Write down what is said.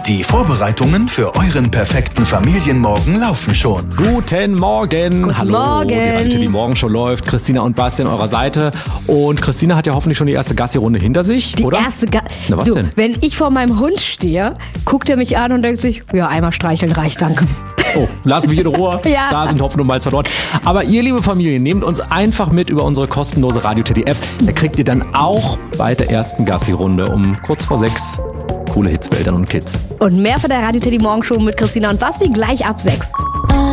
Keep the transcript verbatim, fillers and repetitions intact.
Die Vorbereitungen für euren perfekten Familienmorgen laufen schon. Guten Morgen. Guten Hallo, Morgen. die Radio Teddy Morgenshow läuft. Christina und Basti an eurer Seite. Und Christina hat ja hoffentlich schon die erste Gassi-Runde hinter sich, Die oder? erste Ga- Na, was du, denn? Wenn ich vor meinem Hund stehe, guckt er mich an und denkt sich, ja, einmal streicheln reicht, danke. Oh, lass mich in Ruhe. Ja. Da sind Hopfen und Malz verloren. Aber ihr, liebe Familie, nehmt uns einfach mit über unsere kostenlose Radio Teddy App. Da kriegt ihr dann auch bei der ersten Gassi-Runde um kurz vor sechs coole Hits für Eltern und Kids. Und mehr von der Radio Teddy Morgenshow mit Christina und Basti gleich ab sechs.